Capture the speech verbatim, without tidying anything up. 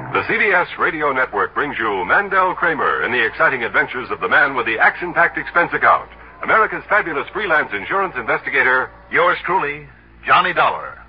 The C B S Radio Network brings you Mandel Kramer in the exciting adventures of the man with the action-packed expense account. America's fabulous freelance insurance investigator, yours truly, Johnny Dollar.